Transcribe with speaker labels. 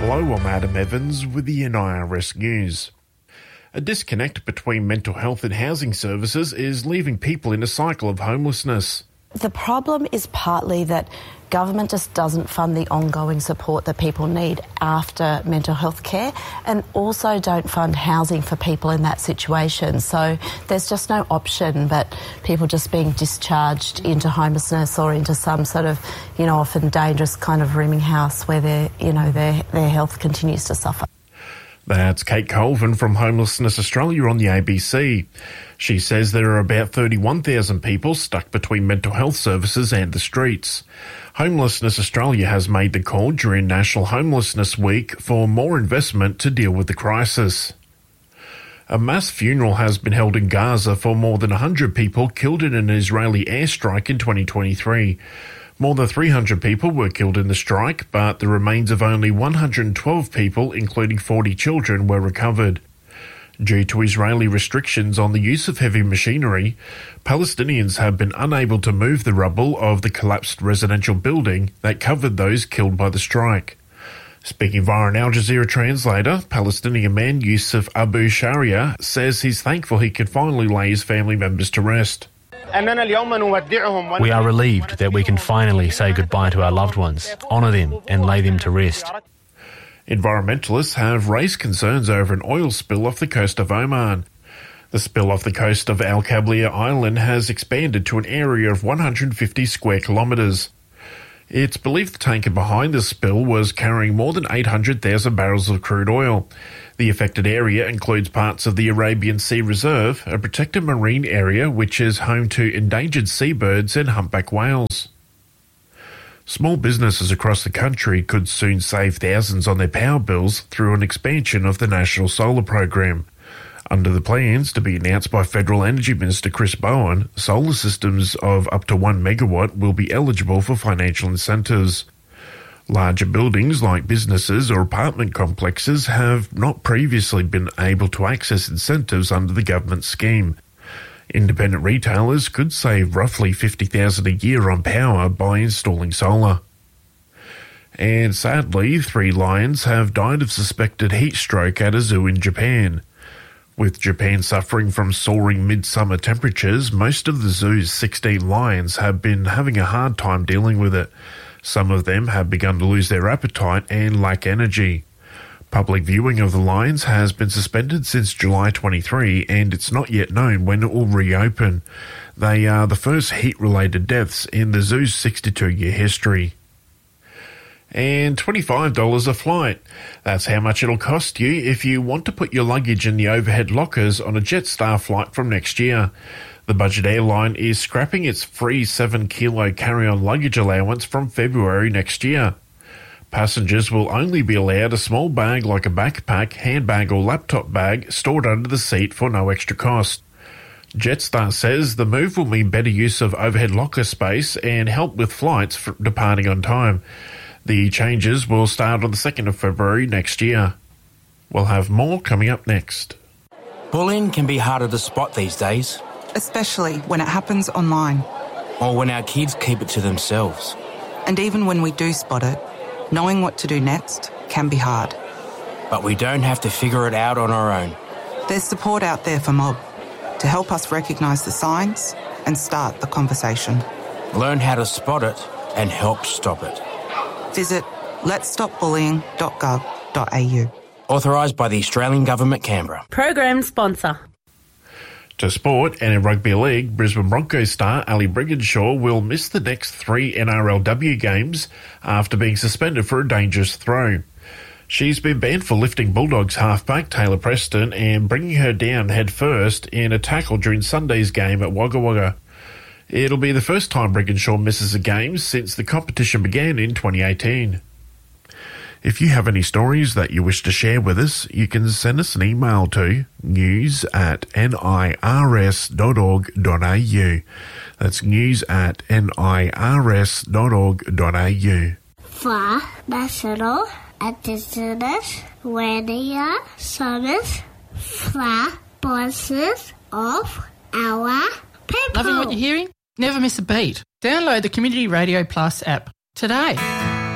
Speaker 1: Hello, I'm Adam Evans with the NIRS News. A disconnect between mental health and housing services is leaving people in a cycle of homelessness.
Speaker 2: The problem is partly that government just doesn't fund the ongoing support that people need after mental health care, and also don't fund housing for people in that situation. So there's just no option but people just being discharged into homelessness or into some sort of, often dangerous kind of rooming house where their health continues to suffer.
Speaker 1: That's Kate Colvin from Homelessness Australia on the ABC. She says there are about 31,000 people stuck between mental health services and the streets. Homelessness Australia has made the call during National Homelessness Week for more investment to deal with the crisis. A mass funeral has been held in Gaza for more than 100 people killed in an Israeli airstrike in 2023. More than 300 people were killed in the strike, but the remains of only 112 people, including 40 children, were recovered. Due to Israeli restrictions on the use of heavy machinery, Palestinians have been unable to move the rubble of the collapsed residential building that covered those killed by the strike. Speaking via an Al Jazeera translator, Palestinian man Yusuf Abu Sharia says he's thankful he can finally lay his family members to rest.
Speaker 3: We are relieved that we can finally say goodbye to our loved ones, honour them and lay them to rest.
Speaker 1: Environmentalists have raised concerns over an oil spill off the coast of Oman. The spill off the coast of Al Kabliya Island has expanded to an area of 150 square kilometres. It's believed the tanker behind the spill was carrying more than 800,000 barrels of crude oil. The affected area includes parts of the Arabian Sea Reserve, a protected marine area which is home to endangered seabirds and humpback whales. Small businesses across the country could soon save thousands on their power bills through an expansion of the National Solar Program. Under the plans to be announced by Federal Energy Minister Chris Bowen, solar systems of up to 1 megawatt will be eligible for financial incentives. Larger buildings like businesses or apartment complexes have not previously been able to access incentives under the government scheme. Independent retailers could save roughly $50,000 a year on power by installing solar. And sadly, 3 lions have died of suspected heat stroke at a zoo in Japan. With Japan suffering from soaring midsummer temperatures, most of the zoo's 16 lions have been having a hard time dealing with it. Some of them have begun to lose their appetite and lack energy. Public viewing of the lions has been suspended since July 23, and it's not yet known when it will reopen. They are the first heat-related deaths in the zoo's 62-year history. And $25 a flight. That's how much it'll cost you if you want to put your luggage in the overhead lockers on a Jetstar flight from next year. The budget airline is scrapping its free 7-kilo carry-on luggage allowance from February next year. Passengers will only be allowed a small bag like a backpack, handbag or laptop bag stored under the seat for no extra cost. Jetstar says the move will mean better use of overhead locker space and help with flights departing on time. The changes will start on the 2nd of February next year. We'll have more coming up next.
Speaker 4: Bullying can be harder to spot these days.
Speaker 5: Especially when it happens online.
Speaker 4: Or when our kids keep it to themselves.
Speaker 5: And even when we do spot it, knowing what to do next can be hard.
Speaker 4: But we don't have to figure it out on our own.
Speaker 5: There's support out there for Mob to help us recognise the signs and start the conversation.
Speaker 4: Learn how to spot it and help stop it.
Speaker 5: Visit letsstopbullying.gov.au.
Speaker 4: Authorised by the Australian Government, Canberra.
Speaker 6: Program sponsor.
Speaker 1: To sport, and in rugby league, Brisbane Broncos star Ali Brigginshaw will miss the next 3 NRLW games after being suspended for a dangerous throw. She's been banned for lifting Bulldogs halfback Taylor Preston and bringing her down head first in a tackle during Sunday's game at Wagga Wagga. It'll be the first time Brigginshaw misses a game since the competition began in 2018. If you have any stories that you wish to share with us, you can send us an email to news@nirs.org.au. That's news@nirs.org.au.
Speaker 7: For National Indigenous Radio Service, for voices of our people.
Speaker 8: Loving what you're hearing? Never miss a beat. Download the Community Radio Plus app today.